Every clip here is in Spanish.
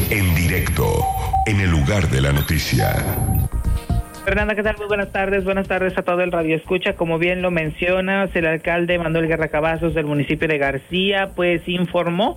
En directo, en el lugar de la noticia. Fernanda, ¿qué tal? Muy buenas tardes a todo el Radio Escucha. Como bien lo mencionas, el alcalde Manuel Guerra Cavazos del municipio de García, pues informó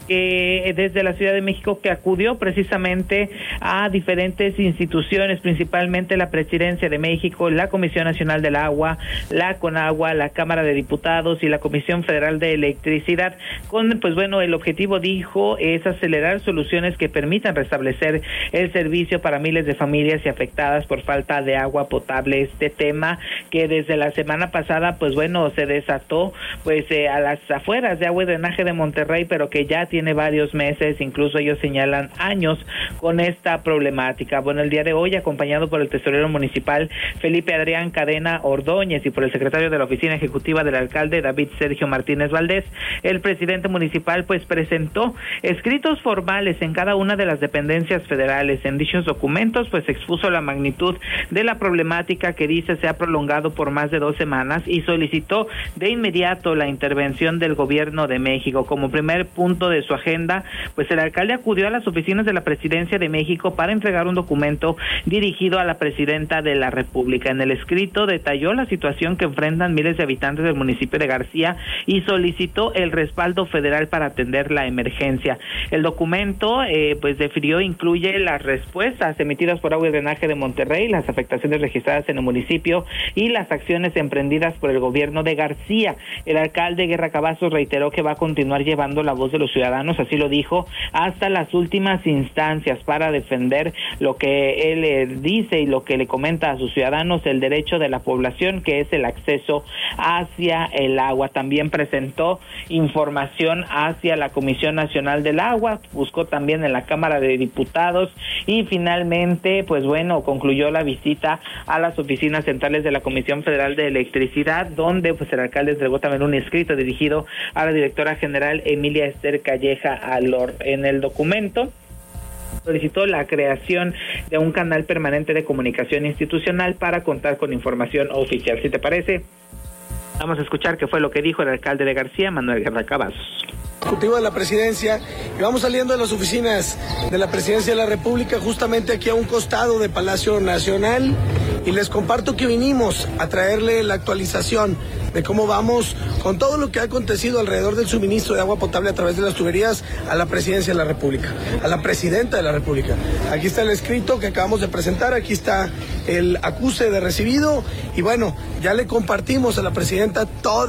que desde la Ciudad de México que acudió precisamente a diferentes instituciones, principalmente la Presidencia de México, la Comisión Nacional del Agua, la CONAGUA, la Cámara de Diputados y la Comisión Federal de Electricidad, con, pues bueno, el objetivo, dijo, es acelerar soluciones que permitan restablecer el servicio para miles de familias y afectadas por falta de agua potable. Este tema que desde la semana pasada, pues bueno, se desató pues a las afueras de Agua y Drenaje de Monterrey, pero que ya tiene varios meses, incluso ellos señalan años con esta problemática. Bueno, el día de hoy, acompañado por el tesorero municipal Felipe Adrián Cadena Ordóñez y por el secretario de la Oficina Ejecutiva del alcalde David Sergio Martínez Valdés, el presidente municipal pues presentó escritos formales en cada una de las dependencias federales. En dichos documentos pues expuso la magnitud de la problemática que dice se ha prolongado por más de 2 semanas y solicitó de inmediato la intervención del gobierno de México. Como primer punto de su agenda, pues el alcalde acudió a las oficinas de la Presidencia de México para entregar un documento dirigido a la presidenta de la República. En el escrito detalló la situación que enfrentan miles de habitantes del municipio de García y solicitó el respaldo federal para atender la emergencia. El documento pues definió, incluye las respuestas emitidas por Agua y Drenaje de Monterrey, las afectaciones registradas en el municipio y las acciones emprendidas por el gobierno de García. El alcalde Guerra Cavazos reiteró que va a continuar llevando la voz de los ciudadanos, así lo dijo, hasta las últimas instancias para defender lo que él dice y lo que le comenta a sus ciudadanos, el derecho de la población, que es el acceso hacia el agua. También presentó información hacia la Comisión Nacional del Agua, buscó también en la Cámara de Diputados y finalmente, pues bueno, concluyó la visita a las oficinas centrales de la Comisión Federal de Electricidad, donde pues el alcalde entregó también un escrito dirigido a la directora general Emilia Esther Calleja Alor. En el documento solicitó la creación de un canal permanente de comunicación institucional para contar con información oficial. Si te parece, vamos a escuchar qué fue lo que dijo el alcalde de García, Manuel Guerra Cavazos. Ejecutivo de la Presidencia, y vamos saliendo de las oficinas de la Presidencia de la República, justamente aquí a un costado de Palacio Nacional, y les comparto que vinimos a traerle la actualización de cómo vamos con todo lo que ha acontecido alrededor del suministro de agua potable a través de las tuberías a la Presidencia de la República, a la Presidenta de la República. Aquí está el escrito que acabamos de presentar, aquí está el acuse de recibido, y bueno, ya le compartimos a la Presidenta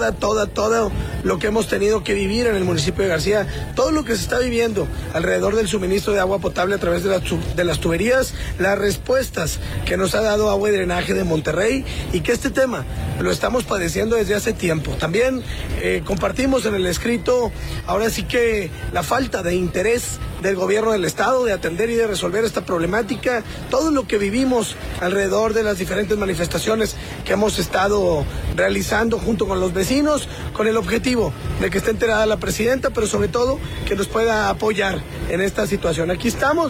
todo lo que hemos tenido que vivir en el municipio de García, todo lo que se está viviendo alrededor del suministro de agua potable a través de las tuberías, las respuestas que nos ha dado Agua y Drenaje de Monterrey, y que este tema lo estamos padeciendo desde hace tiempo. También compartimos en el escrito, ahora sí que la falta de interés del gobierno del estado de atender y de resolver esta problemática, todo lo que vivimos alrededor de las diferentes manifestaciones que hemos estado realizando junto con los vecinos, con el objetivo de que esté enterada la presidenta, pero sobre todo que nos pueda apoyar en esta situación. Aquí estamos,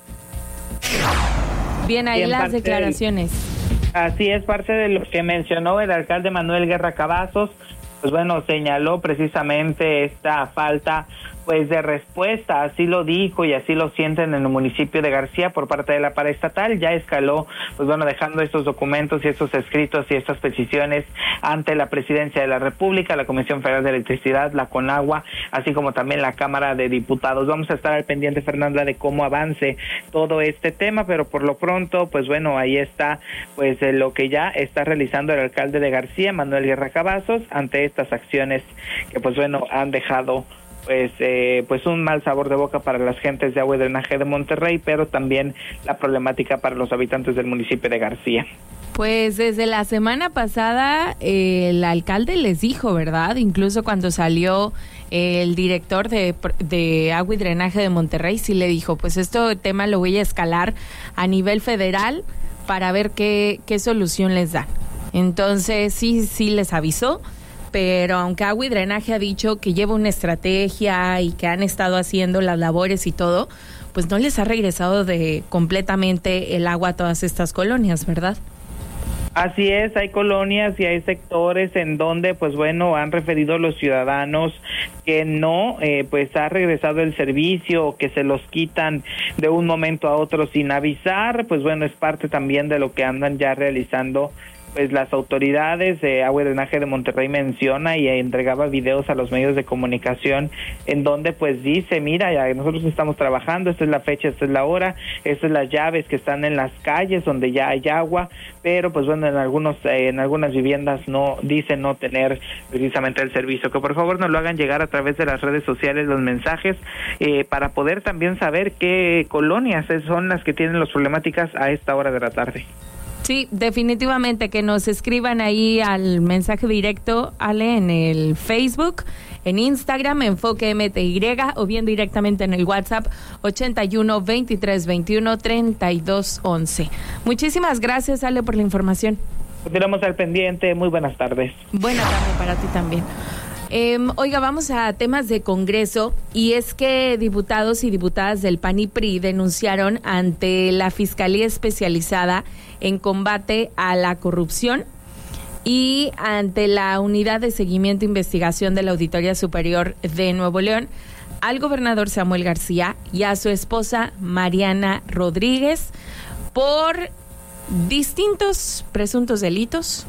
Bien, ahí las declaraciones. Así es, parte de lo que mencionó el alcalde Manuel Guerra Cavazos, pues bueno, señaló precisamente esta falta pues de respuesta, así lo dijo y así lo sienten en el municipio de García por parte de la paraestatal. Ya escaló, pues bueno, dejando estos documentos y estos escritos y estas peticiones ante la Presidencia de la República, la Comisión Federal de Electricidad, la CONAGUA, así como también la Cámara de Diputados. Vamos a estar al pendiente, Fernanda, de cómo avance todo este tema, pero por lo pronto, pues bueno, ahí está pues lo que ya está realizando el alcalde de García, Manuel Guerra Cavazos, ante estas acciones que pues bueno han dejado pues un mal sabor de boca para las gentes de Agua y Drenaje de Monterrey, pero también la problemática para los habitantes del municipio de García. Pues desde la semana pasada el alcalde les dijo, ¿verdad? Incluso cuando salió el director de Agua y Drenaje de Monterrey, sí le dijo, pues este tema lo voy a escalar a nivel federal para ver qué solución les dan. Entonces sí les avisó, pero aunque Agua y Drenaje ha dicho que lleva una estrategia y que han estado haciendo las labores y todo, pues no les ha regresado completamente el agua a todas estas colonias, ¿verdad? Así es, hay colonias y hay sectores en donde, pues bueno, han referido los ciudadanos que no, pues ha regresado el servicio o que se los quitan de un momento a otro sin avisar. Pues bueno, es parte también de lo que andan ya realizando pues las autoridades de Agua y Drenaje de Monterrey menciona y entregaba videos a los medios de comunicación en donde pues dice, mira, ya nosotros estamos trabajando, esta es la fecha, esta es la hora, estas son las llaves que están en las calles donde ya hay agua, pero pues bueno, en algunas viviendas no dicen no tener precisamente el servicio. Que por favor nos lo hagan llegar a través de las redes sociales los mensajes para poder también saber qué colonias son las que tienen las problemáticas a esta hora de la tarde. Sí, definitivamente que nos escriban ahí al mensaje directo, Ale, en el Facebook, en Instagram, Enfoque MTY, o bien directamente en el WhatsApp 81 23 21 32 11. Muchísimas gracias, Ale, por la información. Continuamos al pendiente. Muy buenas tardes. Buena tarde para ti también. Oiga, vamos a temas de Congreso, y es que diputados y diputadas del PAN y PRI denunciaron ante la Fiscalía Especializada en Combate a la Corrupción y ante la Unidad de Seguimiento e Investigación de la Auditoría Superior de Nuevo León al gobernador Samuel García y a su esposa Mariana Rodríguez por distintos presuntos delitos,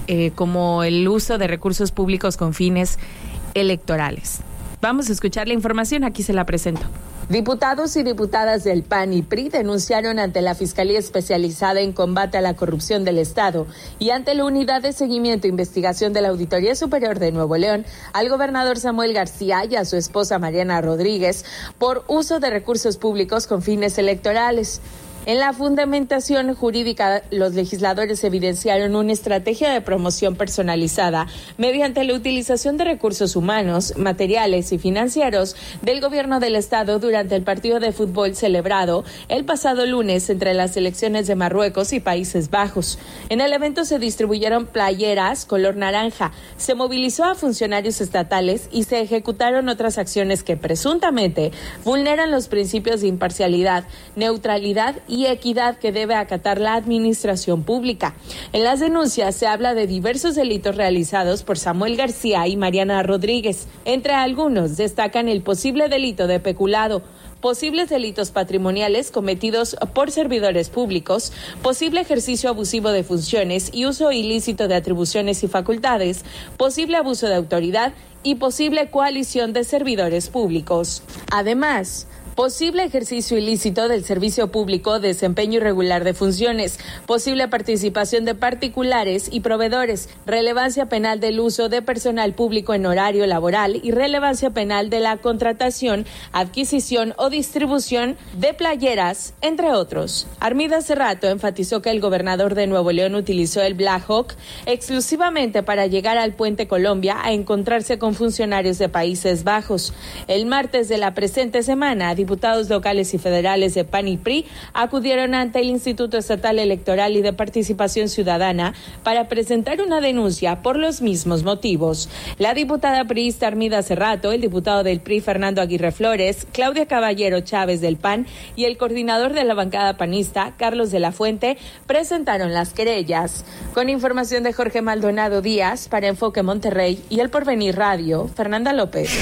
como el uso de recursos públicos con fines electorales. Vamos a escuchar la información, aquí se la presento. Diputados y diputadas del PAN y PRI denunciaron ante la Fiscalía Especializada en Combate a la Corrupción del Estado y ante la Unidad de Seguimiento e Investigación de la Auditoría Superior de Nuevo León al gobernador Samuel García y a su esposa Mariana Rodríguez por uso de recursos públicos con fines electorales. En la fundamentación jurídica, los legisladores evidenciaron una estrategia de promoción personalizada mediante la utilización de recursos humanos, materiales y financieros del gobierno del Estado durante el partido de fútbol celebrado el pasado lunes entre las selecciones de Marruecos y Países Bajos. En el evento se distribuyeron playeras color naranja, se movilizó a funcionarios estatales y se ejecutaron otras acciones que presuntamente vulneran los principios de imparcialidad, neutralidad y equidad que debe acatar la administración pública. En las denuncias se habla de diversos delitos realizados por Samuel García y Mariana Rodríguez. Entre algunos destacan el posible delito de peculado, posibles delitos patrimoniales cometidos por servidores públicos, posible ejercicio abusivo de funciones y uso ilícito de atribuciones y facultades, posible abuso de autoridad y posible coalición de servidores públicos. Además, posible ejercicio ilícito del servicio público, desempeño irregular de funciones, posible participación de particulares y proveedores, relevancia penal del uso de personal público en horario laboral y relevancia penal de la contratación, adquisición o distribución de playeras, entre otros. Armida Cerrato enfatizó que el gobernador de Nuevo León utilizó el Black Hawk exclusivamente para llegar al Puente Colombia a encontrarse con funcionarios de Países Bajos. El martes de la presente semana, diputados locales y federales de PAN y PRI acudieron ante el Instituto Estatal Electoral y de Participación Ciudadana para presentar una denuncia por los mismos motivos. La diputada priista Armida Cerrato, el diputado del PRI Fernando Aguirre Flores, Claudia Caballero Chávez del PAN y el coordinador de la bancada panista, Carlos de la Fuente, presentaron las querellas. Con información de Jorge Maldonado Díaz para Enfoque Monterrey y El Porvenir Radio, Fernanda López.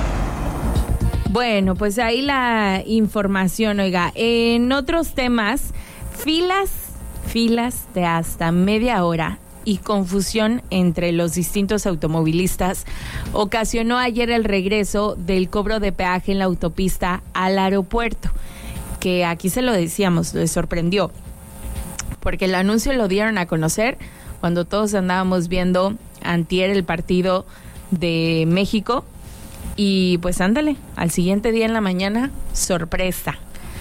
Bueno, pues ahí la información, oiga. En otros temas, filas de hasta media hora y confusión entre los distintos automovilistas ocasionó ayer el regreso del cobro de peaje en la autopista al aeropuerto, que aquí se lo decíamos, les sorprendió, porque el anuncio lo dieron a conocer cuando todos andábamos viendo antier el partido de México. Y pues ándale, al siguiente día en la mañana, sorpresa.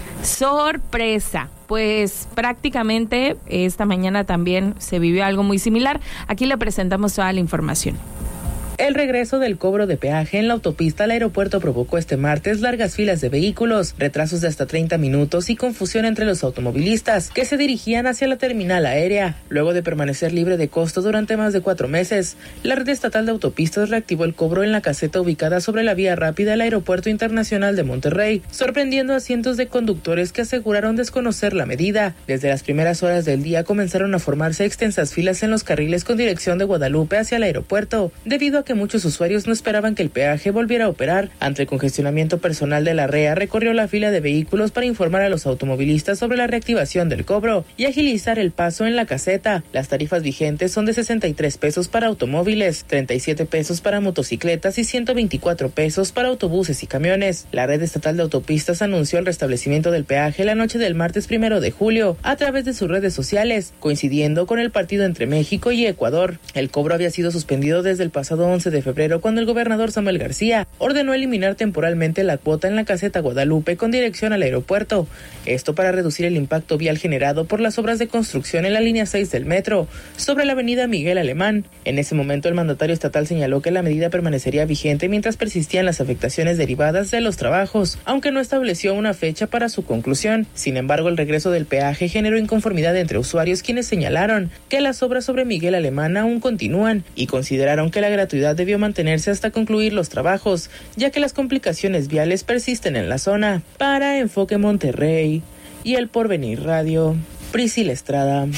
Pues prácticamente esta mañana también se vivió algo muy similar. Aquí le presentamos toda la información. El regreso del cobro de peaje en la autopista al aeropuerto provocó este martes largas filas de vehículos, retrasos de hasta 30 minutos y confusión entre los automovilistas que se dirigían hacia la terminal aérea. Luego de permanecer libre de costo durante más de 4 meses, la red estatal de autopistas reactivó el cobro en la caseta ubicada sobre la vía rápida del Aeropuerto Internacional de Monterrey, sorprendiendo a cientos de conductores que aseguraron desconocer la medida. Desde las primeras horas del día comenzaron a formarse extensas filas en los carriles con dirección de Guadalupe hacia el aeropuerto, debido a que muchos usuarios no esperaban que el peaje volviera a operar. Ante el congestionamiento, personal de la REA recorrió la fila de vehículos para informar a los automovilistas sobre la reactivación del cobro y agilizar el paso en la caseta. Las tarifas vigentes son de 63 pesos para automóviles, 37 pesos para motocicletas y 124 pesos para autobuses y camiones. La red estatal de autopistas anunció el restablecimiento del peaje la noche del martes 1 de julio a través de sus redes sociales, coincidiendo con el partido entre México y Ecuador. El cobro había sido suspendido desde el pasado 11 de febrero cuando el gobernador Samuel García ordenó eliminar temporalmente la cuota en la caseta Guadalupe con dirección al aeropuerto. Esto para reducir el impacto vial generado por las obras de construcción en la línea 6 del metro sobre la avenida Miguel Alemán. En ese momento el mandatario estatal señaló que la medida permanecería vigente mientras persistían las afectaciones derivadas de los trabajos, aunque no estableció una fecha para su conclusión. Sin embargo, el regreso del peaje generó inconformidad entre usuarios, quienes señalaron que las obras sobre Miguel Alemán aún continúan y consideraron que la gratuidad debió mantenerse hasta concluir los trabajos, ya que las complicaciones viales persisten en la zona. Para Enfoque Monterrey y El Porvenir Radio, Priscila Estrada.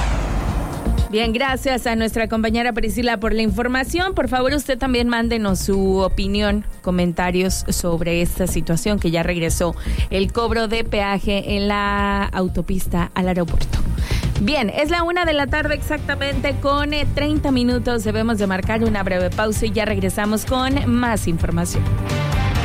Bien, gracias a nuestra compañera Priscila por la información. Por favor, usted también mándenos su opinión, comentarios sobre esta situación que ya regresó el cobro de peaje en la autopista al aeropuerto. Bien, es la 1:00 p.m. exactamente con 30 minutos. Debemos de marcar una breve pausa y ya regresamos con más información.